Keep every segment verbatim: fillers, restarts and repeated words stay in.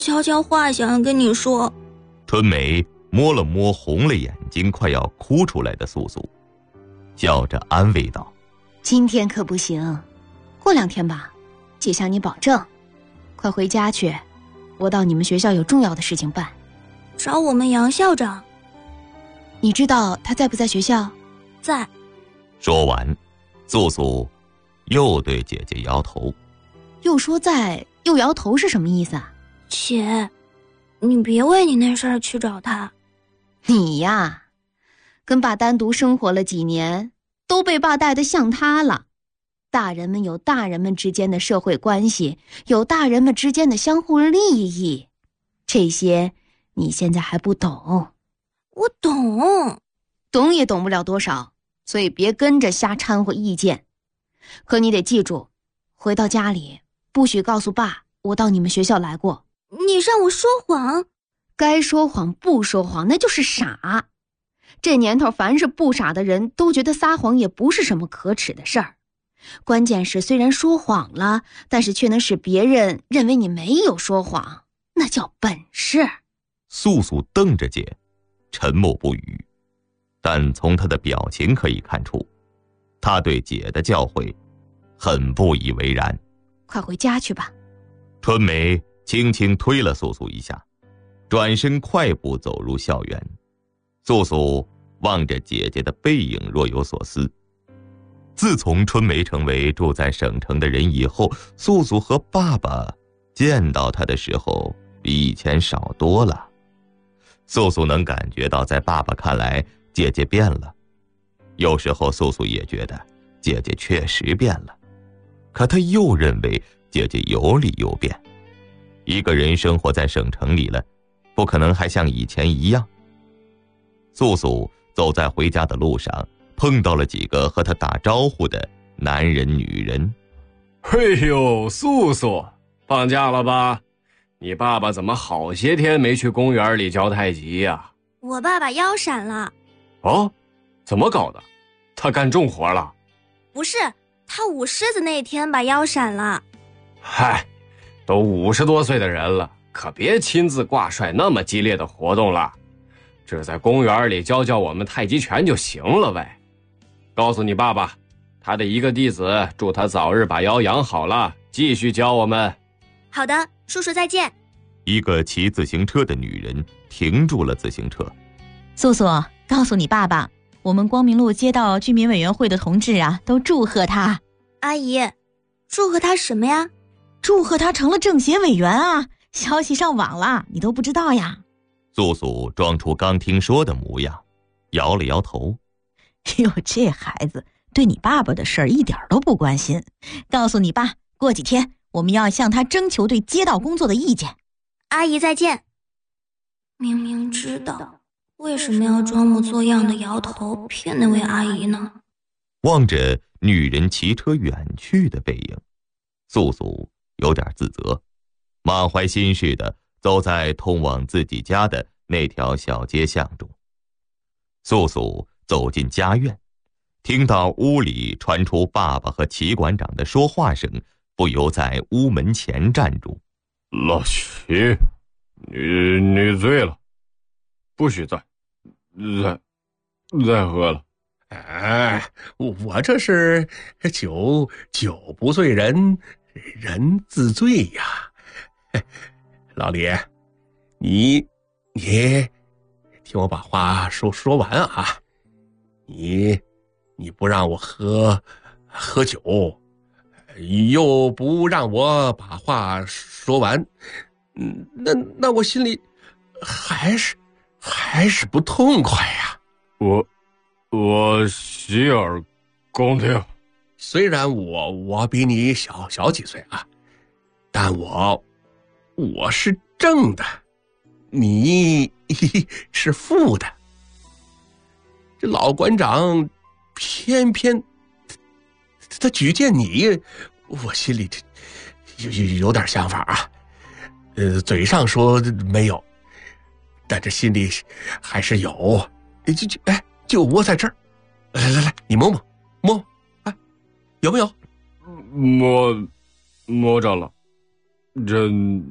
悄悄话想要跟你说。 春梅摸了摸红了眼睛快要哭出来的素素，笑着安慰道： 今天可不行，过两天吧，姐向你保证。快回家去，我到你们学校有重要的事情办。 找我们杨校长。 你知道他在不在学校？ 在。 说完，素素又对姐姐摇头。 又说在又摇头是什么意思啊？ 姐，你别为你那事儿去找他。 你呀，跟爸单独生活了几年，都被爸带得像他了。大人们有大人们之间的社会关系，有大人们之间的相互利益，这些你现在还不懂。 我懂， 懂也懂不了多少，所以别跟着瞎掺和意见。可你得记住，回到家里不许告诉爸我到你们学校来过。 你让我说谎？ 该说谎不说谎那就是傻。这年头凡是不傻的人都觉得撒谎也不是什么可耻的事儿。关键是虽然说谎了，但是却能使别人认为你没有说谎，那叫本事。 素素瞪着姐，沉默不语，但从她的表情可以看出，她对姐的教诲很不以为然。 快回家去吧。 春梅轻轻推了素素一下，转身快步走入校园。素素望着姐姐的背影若有所思。自从春梅成为住在省城的人以后，素素和爸爸见到她的时候比以前少多了。素素能感觉到在爸爸看来姐姐变了，有时候素素也觉得姐姐确实变了，可她又认为姐姐有理有变。一个人生活在省城里了，不可能还像以前一样。素素走在回家的路上，碰到了几个和她打招呼的男人女人。 嘿呦，素素，放假了吧？你爸爸怎么好些天没去公园里教太极呀？ 我爸爸腰闪了。 哦，怎么搞的？他干重活了？ 不是，他舞狮子那天把腰闪了。 嗨，都五十多岁的人了，可别亲自挂帅那么激烈的活动了，只在公园里教教我们太极拳就行了呗。告诉你爸爸，他的一个弟子祝他早日把腰养好了，继续教我们。 好的，叔叔再见。 一个骑自行车的女人停住了自行车。 素素，告诉你爸爸，我们光明路街道居民委员会的同志啊，都祝贺他。 阿姨，祝贺他什么呀？ 祝贺他成了政协委员啊！消息上网了，你都不知道呀？ 素素装出刚听说的模样，摇了摇头。 哟，这孩子对你爸爸的事儿一点都不关心。告诉你爸，过几天我们要向他征求对街道工作的意见。 阿姨再见。明明知道，为什么要装模作样的摇头骗那位阿姨呢？ 望着女人骑车远去的背影，素素有点自责，满怀心事的走在通往自己家的那条小街巷中。素素走进家院，听到屋里传出爸爸和齐馆长的说话声，不由在屋门前站住。 老齐，你你醉了，不许再再再喝了。 哎，我这是酒酒不醉人，人自醉呀。老李，你你听我把话说说完啊！你你不让我喝喝酒，又不让我把话说完，嗯，那那我心里还是还是不痛快呀。 我我洗耳恭听。 虽然我我比你小小几岁啊，但我我是正的，你是负的。这老馆长偏偏他他举荐你，我心里有有有点想法啊。呃，嘴上说没有，但这心里还是有。就就哎，就窝在这儿。来来来，你摸摸摸摸，哎，有没有？ 摸摸着了，真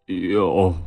有。